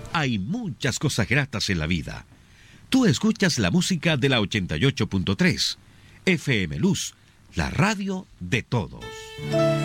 Hay muchas cosas gratas en la vida. Tú escuchas la música de la 88.3. FM Luz, la radio de todos.